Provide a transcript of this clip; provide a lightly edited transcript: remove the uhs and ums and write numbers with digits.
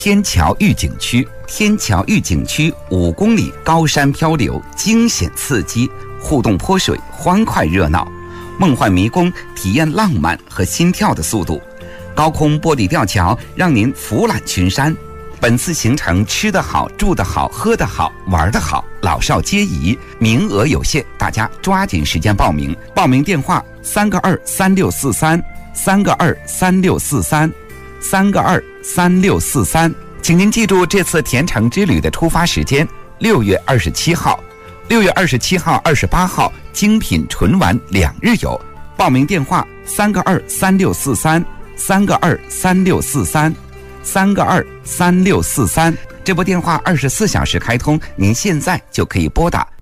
天桥御景区，天桥御景区5公里高山漂流，惊险刺激，互动泼水，欢快热闹，梦幻迷宫，体验浪漫和心跳的速度，高空玻璃吊桥让您俯览群山。本次行程吃得好，住得好，喝得好，玩得好，老少皆宜，名额有限，大家抓紧时间报名。报名电话3个23643，3个23643，3个23643。请您记住这次甜橙之旅的出发时间：6月27号、6月27号、28号，精品纯玩2日游。报名电话3个23643，3个23643，3个23643。这部电话24小时开通，您现在就可以拨打